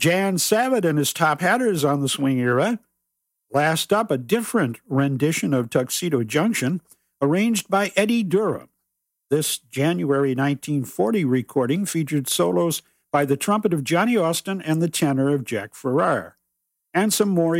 Jan Savitt and his Top Hatters on the swing era. Last up, a different rendition of Tuxedo Junction, arranged by Eddie Durham. This January 1940 recording featured solos by the trumpet of Johnny Austin and the tenor of Jack Farrar, and some more